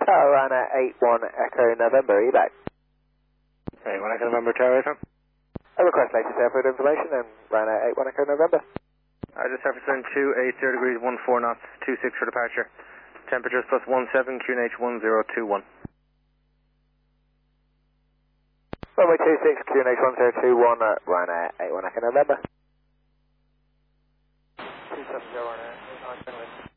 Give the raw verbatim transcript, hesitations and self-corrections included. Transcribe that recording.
Ryanair eight one Echo November, are you back? eight one Echo November, Tower, from? I request latest airport information and Ryanair eight one Echo November. I just surface in two eighty degrees, one four knots, two six for departure. Temperatures plus one seven, Q N H one zero two one. Runway two six, Q N H one zero two one, uh, Ryanair eight one Echo November. two seven zero Ryanair, eight nine,